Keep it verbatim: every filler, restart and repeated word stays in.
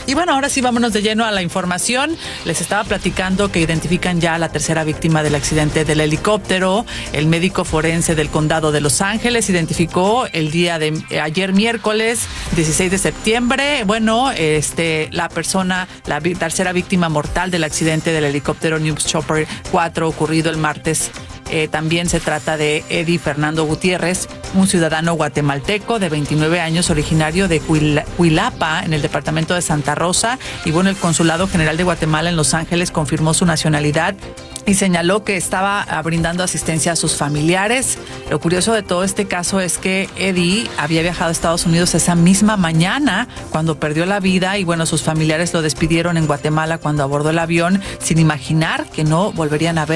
Y bueno, ahora sí vámonos de lleno a la información. Les estaba platicando que identifican ya a la tercera víctima del accidente del helicóptero. El médico forense del condado de Los Ángeles identificó el día de ayer miércoles dieciséis de septiembre. Bueno, este la persona, la tercera víctima mortal del accidente del helicóptero News Chopper cuatro ocurrido el martes. Eh, también se trata de Eddie Fernando Gutiérrez, un ciudadano guatemalteco de veintinueve años, originario de Cuilapa, en el departamento de Santa Rosa. Y bueno, el Consulado General de Guatemala en Los Ángeles confirmó su nacionalidad y señaló que estaba brindando asistencia a sus familiares. Lo curioso de todo este caso es que Eddie había viajado a Estados Unidos esa misma mañana cuando perdió la vida y bueno, sus familiares lo despidieron en Guatemala cuando abordó el avión sin imaginar que no volverían a ver